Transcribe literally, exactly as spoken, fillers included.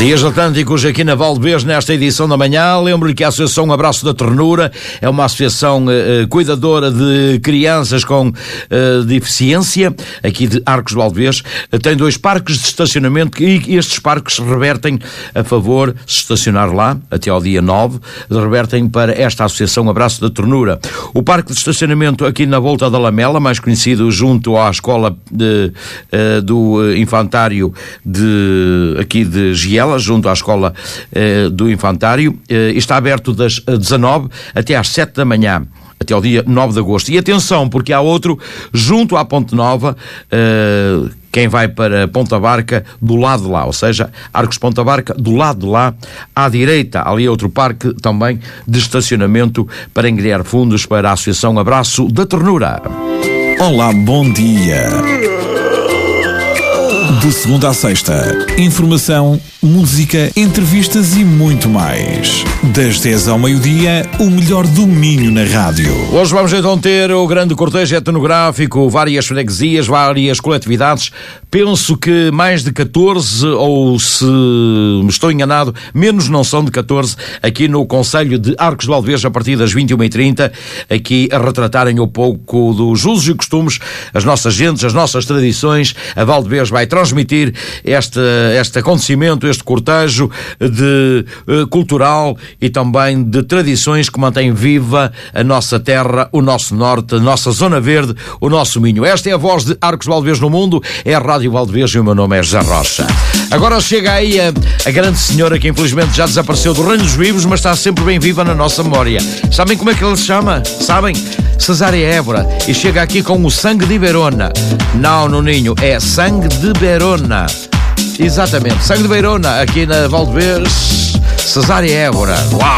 Dias Atlânticos aqui na Valdevez, nesta edição da manhã. Lembro-lhe que a Associação Abraço da Ternura é uma associação uh, cuidadora de crianças com uh, deficiência, aqui de Arcos de Valdevez. Uh, tem dois parques de estacionamento e estes parques revertem a favor, se estacionar lá, até ao dia nove, revertem para esta Associação Abraço da Ternura. O parque de estacionamento aqui na Volta da Lamela, mais conhecido junto à escola de, uh, do infantário de, aqui de Giel, junto à escola eh, do infantário, eh, está aberto das dezanove até às sete da manhã, até ao dia nove de agosto. E atenção, porque há outro junto à Ponte Nova, eh, quem vai para Ponta Barca, do lado de lá, ou seja, Arcos Ponta Barca, do lado de lá, à direita, ali outro parque também de estacionamento para angriar fundos para a Associação Abraço da Ternura. Olá, bom dia. De segunda a sexta, informação, música, entrevistas e muito mais. Das dez ao meio-dia, o melhor domínio na rádio. Hoje vamos então ter o grande cortejo etnográfico, várias freguesias, várias coletividades. Penso que mais de catorze, ou se me estou enganado, menos não são de catorze, aqui no Concelho de Arcos de Valdevez, a partir das vinte e uma e trinta, aqui a retratarem um pouco dos usos e costumes, as nossas gentes, as nossas tradições. A Valdevez vai transmitir este, este acontecimento, este cortejo de, uh, cultural e também de tradições que mantém viva a nossa terra, o nosso norte, a nossa zona verde, o nosso Minho. Esta é a voz de Arcos de Valdevez no mundo, é a Rádio Valdevez e o meu nome é José Rocha. Agora chega aí a, a grande senhora que infelizmente já desapareceu do reino dos vivos, mas está sempre bem viva na nossa memória. Sabem como é que ela se chama? Sabem? Cesária Évora. E chega aqui com o sangue de Beirona. Não, Nuninho, é sangue de Beirona. Exatamente, sangue de Beirona, aqui na Valdevez, Cesária Évora. Uau!